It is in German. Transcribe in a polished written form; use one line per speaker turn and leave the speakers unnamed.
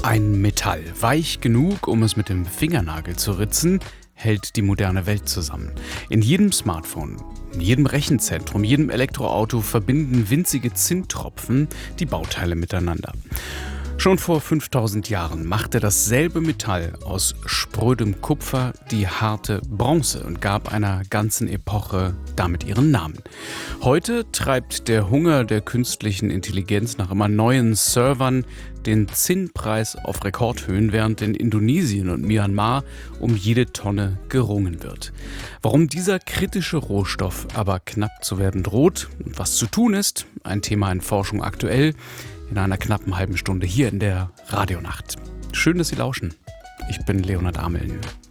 Ein Metall, weich genug, um es mit dem Fingernagel zu ritzen, hält die moderne Welt zusammen. In jedem Smartphone, in jedem Rechenzentrum, jedem Elektroauto verbinden winzige Zinntropfen die Bauteile miteinander. Schon vor 5000 Jahren machte dasselbe Metall aus sprödem Kupfer die harte Bronze und gab einer ganzen Epoche damit ihren Namen. Heute treibt der Hunger der künstlichen Intelligenz nach immer neuen Servern den Zinnpreis auf Rekordhöhen, während in Indonesien und Myanmar um jede Tonne gerungen wird. Warum dieser kritische Rohstoff aber knapp zu werden droht und was zu tun ist, ein Thema in Forschung aktuell, in einer knappen halben Stunde hier in der Radionacht. Schön, dass Sie lauschen. Ich bin Leonhard Ameln.